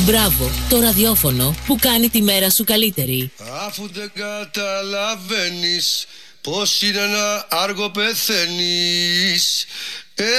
Μπράβο, το ραδιόφωνο που κάνει τη μέρα σου καλύτερη. Αφού δεν καταλαβαίνεις πως είναι ένα άργο πεθαίνεις.